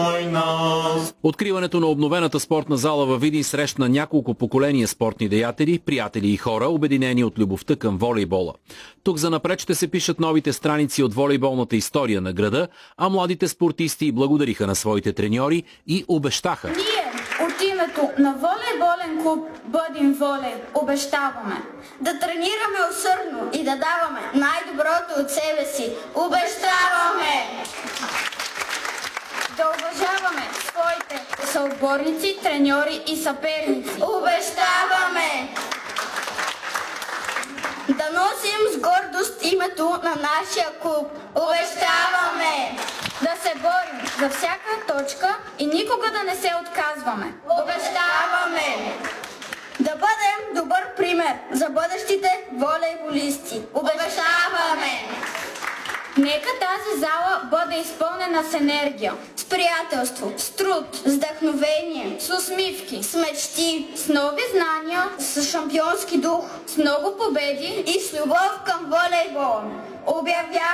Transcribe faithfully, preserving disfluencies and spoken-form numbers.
Откриването на обновената спортна зала във Видин срещна няколко поколения спортни деятели, приятели и хора, обединени от любовта към волейбола. Тук занапред ще се пишат новите страници от волейболната история на града, а младите спортисти благодариха на своите треньори и обещаха. Ние от името на волейболен клуб Бъдин Волей обещаваме да тренираме усърдно и да даваме най-доброто от себе си. Обещаваме! Да уважаваме своите съотборници, треньори и съперници. Обещаваме! Да носим с гордост името на нашия клуб. Обещаваме! Да се борим за всяка точка и никога да не се отказваме. Обещаваме! Да бъдем добър пример за бъдещите волейболисти. Обещаваме! Нека тази зала бъде изпълнена с енергия, с приятелство, с труд, с вдъхновение, с усмивки, с мечти, с нови знания, с шампионски дух, с много победи и с любов към волейбола. Обявявам